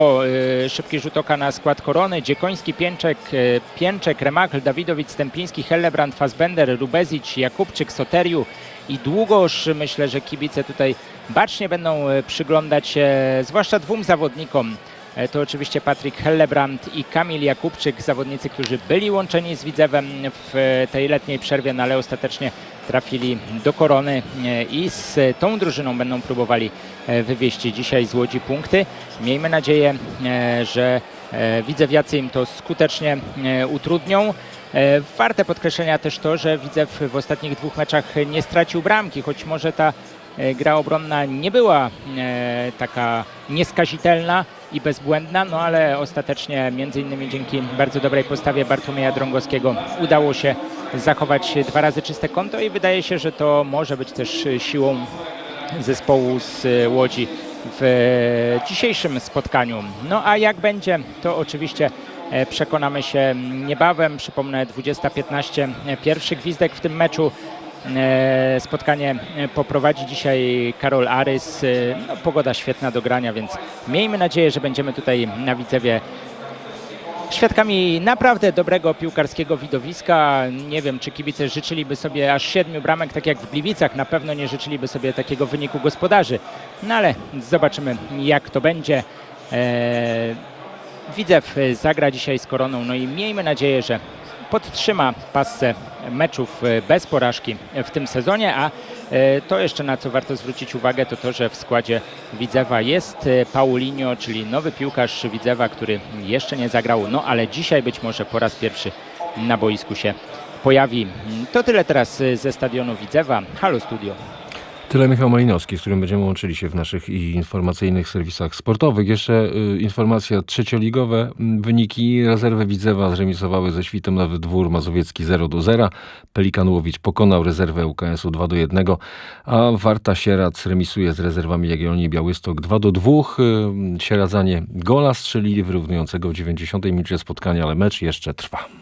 Szybki rzut oka na skład Korony. Dziekoński, Pięczek, Remakl, Dawidowicz, Stępiński, Hellebrand, Fassbender, Rubezić, Jakubczyk, Soteriu i Długosz. Myślę, że kibice tutaj bacznie będą przyglądać się zwłaszcza dwóm zawodnikom. To oczywiście Patryk Hellebrand i Kamil Jakubczyk, zawodnicy, którzy byli łączeni z Widzewem w tej letniej przerwie, no ale ostatecznie trafili do Korony i z tą drużyną będą próbowali wywieźć dzisiaj z Łodzi punkty. Miejmy nadzieję, że widzewiacy im to skutecznie utrudnią. Warte podkreślenia też to, że Widzew w ostatnich dwóch meczach nie stracił bramki, choć może ta gra obronna nie była taka nieskazitelna i bezbłędna, no ale ostatecznie między innymi dzięki bardzo dobrej postawie Bartłomieja Drągowskiego udało się zachować 2 razy czyste konto i wydaje się, że to może być też siłą zespołu z Łodzi w dzisiejszym spotkaniu. No a jak będzie, to oczywiście przekonamy się niebawem. Przypomnę, 20:15 pierwszy gwizdek w tym meczu. Spotkanie poprowadzi dzisiaj Karol Arys. No, pogoda świetna do grania, więc miejmy nadzieję, że będziemy tutaj na Widzewie świadkami naprawdę dobrego piłkarskiego widowiska. Nie wiem, czy kibice życzyliby sobie aż 7 bramek, tak jak w Gliwicach. Na pewno nie życzyliby sobie takiego wyniku gospodarzy. No ale zobaczymy, jak to będzie. Widzew zagra dzisiaj z Koroną, no i miejmy nadzieję, że podtrzyma pasę meczów bez porażki w tym sezonie, a to jeszcze na co warto zwrócić uwagę, to to, że w składzie Widzewa jest Paulinho, czyli nowy piłkarz Widzewa, który jeszcze nie zagrał, no ale dzisiaj być może po raz pierwszy na boisku się pojawi. To tyle teraz ze stadionu Widzewa. Halo Studio. Tyle Michał Malinowski, z którym będziemy łączyli się w naszych informacyjnych serwisach sportowych. Jeszcze informacja trzecioligowe. Wyniki: rezerwy Widzewa zremisowały ze Świtem Nowy Dwór Mazowiecki 0-0. Pelikan Łowicz pokonał rezerwę UKS-u 2-1, a Warta Sierac remisuje z rezerwami Jagiellonii Białystok 2-2. Sieradzanie gola strzelili wyrównującego w 90 minucie spotkania, ale mecz jeszcze trwa.